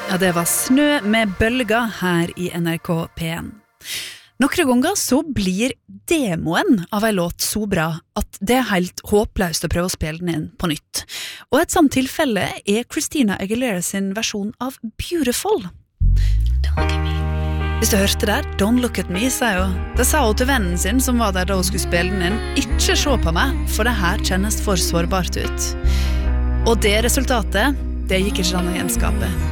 Ja, det var Snø med bølger her i NRK P1. Noen ganger så blir demoen av en låt så bra at det helt håpløst å prøve å spille den inn på nytt. Og et sånt tilfelle Christina Aguilera sin versjon av Beautiful. Don't look at me. Hvis du hørte der, Don't look at me, sier hun. Det sa hun til vennen sin som var der da hun skulle spille den inn. Ikke se på meg, for det her kjennes for sårbart ut. Og det resultatet, det gikk ikke an å gjenskape.